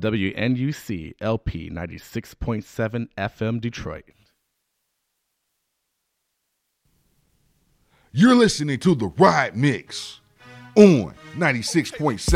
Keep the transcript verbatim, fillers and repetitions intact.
W N U C L P ninety-six point seven F M Detroit. You're listening to The Ride Mix on ninety-six point seven